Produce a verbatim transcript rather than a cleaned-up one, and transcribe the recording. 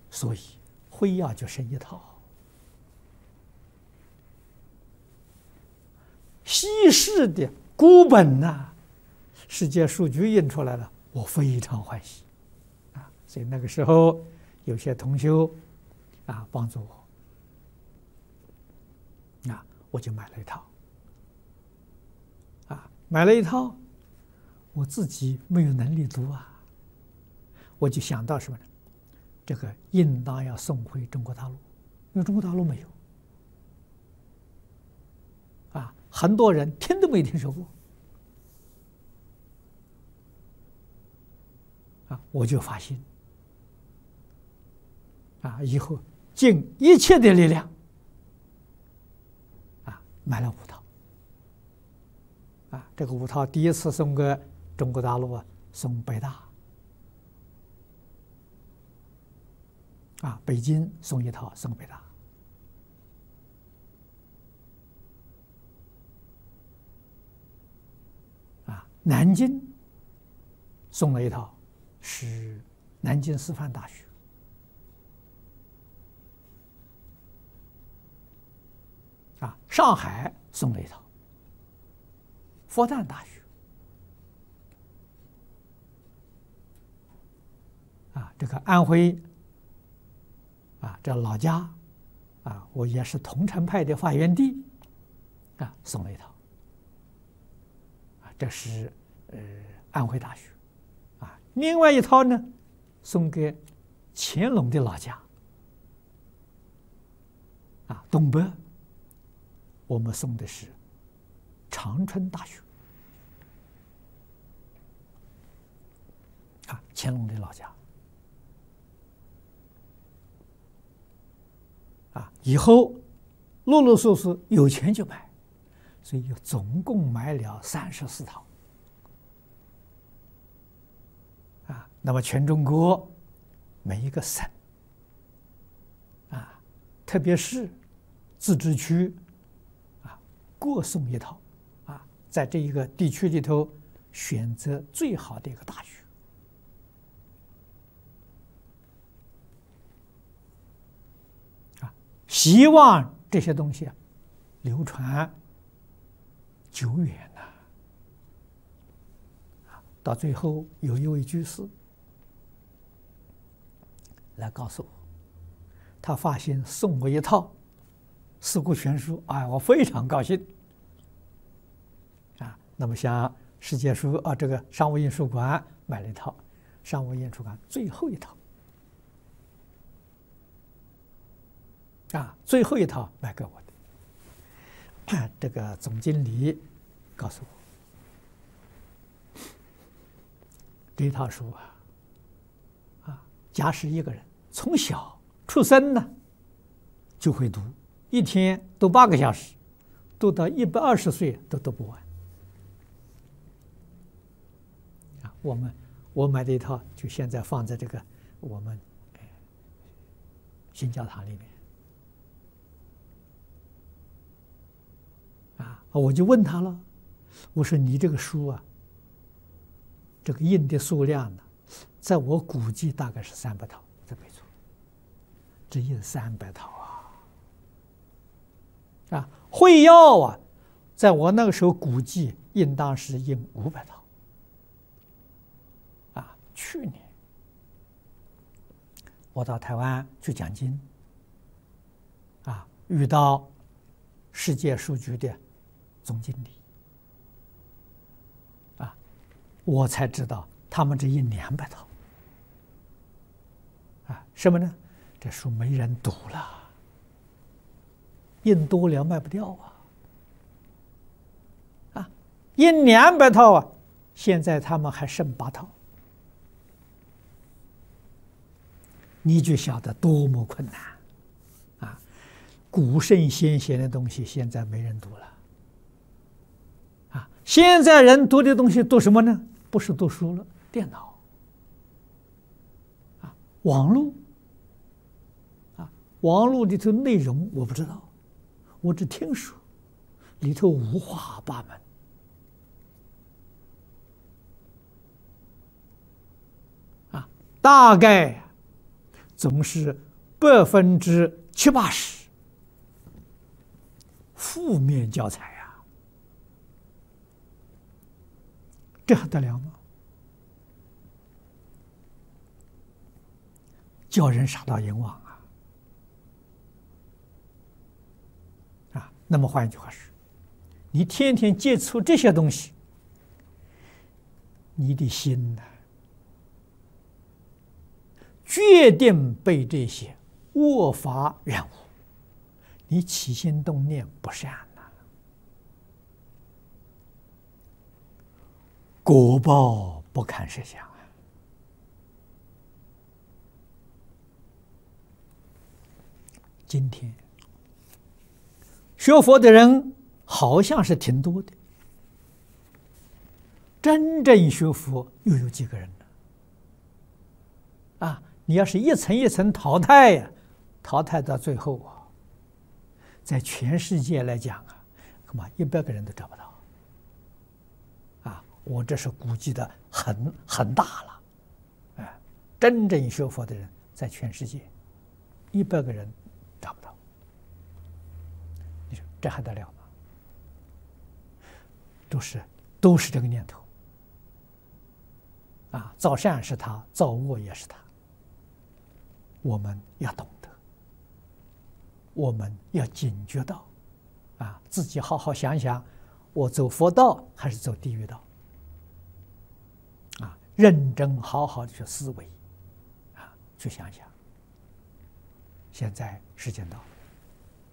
所以会要就生一套。西式的孤本呐、啊，世界数据印出来了，我非常欢喜啊！所以那个时候有些同修啊帮助我，啊，我就买了一套啊，买了一套，我自己没有能力读啊，我就想到什么呢？这个应当要送回中国大陆，因为中国大陆没有。啊，很多人听都没听说过，啊，我就发心，啊，以后尽一切的力量，啊，买了五套，啊，这个五套第一次送给中国大陆啊，送北大，啊，北京送一套，送北大。南京送了一套，是南京师范大学。啊，上海送了一套，复旦大学。啊，这个安徽，啊，这老家，啊，我也是桐城派的发源地，啊，送了一套。这是呃安徽大学，啊，另外一套呢，送给乾隆的老家，啊，东北，我们送的是长春大学，啊，乾隆的老家，啊，以后陆陆续续有钱就买。所以总共买了三十四套，啊，那么全中国每一个省，啊，特别是自治区，啊，各送一套，啊，在这一个地区里头选择最好的一个大学，啊，希望这些东西啊流传久远呐、啊，到最后有一位居士来告诉我，他发现送我一套《四库全书》，哎，我非常高兴啊。那么像世界书啊，这个商务印书馆买了一套，商务印书馆最后一套啊，最后一套买给我的。这个总经理告诉我，这一套书啊，啊，假使一个人从小出生呢，就会读，一天读八个小时，读到一百二十岁都读不完。啊，我们我买的一套，就现在放在这个我们新教堂里面。啊，我就问他了，我说你这个书啊，这个印的数量呢，在我估计大概是三百套，这没错，这印三百套啊！啊，会要啊，在我那个时候估计应当是印五百套。啊，去年我到台湾去讲经，啊，遇到世界书局的总经理，啊，我才知道他们这印两百套，啊，什么呢？这书没人读了，印多了卖不掉啊，啊，印两百套啊，现在他们还剩八套，你就晓得多么困难啊！古圣先贤的东西现在没人读了。啊，现在人读的东西读什么呢？不是读书了，电脑，啊，网络，啊，网络里头内容我不知道，我只听说，里头五花八门，啊，大概总是百分之七八十负面教材啊，这还得了吗？叫人傻到阎王啊！啊，那么换一句话说，你天天接触这些东西，你的心呢，决定被这些恶法染污，你起心动念不善呐，果报不堪设想啊！今天学佛的人好像是挺多的，真正学佛又有几个人呢？啊，你要是一层一层淘汰呀，淘汰到最后啊，在全世界来讲啊，恐怕一百个人都找不到。啊，我这是估计的很很大了，哎，真正学佛的人在全世界一百个人找不到，你说这还得了吗？都是都是这个念头。啊，造善是他，造恶也是他。我们要懂得，我们要警觉到，啊，自己好好想想，我走佛道还是走地狱道？啊，认真好好的去思维，啊，去想想。现在时间到了。